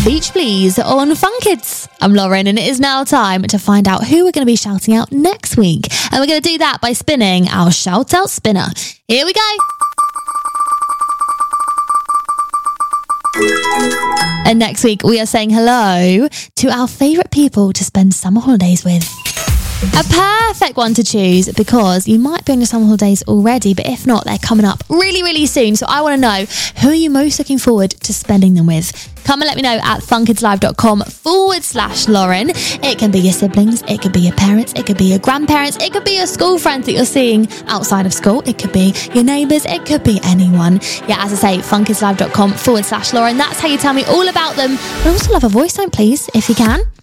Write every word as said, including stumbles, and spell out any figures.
Beach Please on Fun Kids. I'm Lauren, and it is now time to find out who we're going to be shouting out next week. And we're going to do that by spinning our shout out spinner. Here we go. And next week, we are saying hello to our favourite people to spend summer holidays with. A perfect one to choose because you might be on your summer holidays already, but if not, they're coming up really, really soon. So I want to know, who are you most looking forward to spending them with? Come and let me know at funkidslive.com forward slash Lauren. It can be your siblings, it could be your parents, it could be your grandparents, it could be your school friends that you're seeing outside of school, it could be your neighbours, it could be anyone. Yeah, as I say, funkidslive.com forward slash Lauren. That's how you tell me all about them. But also love a voice note, please, if you can.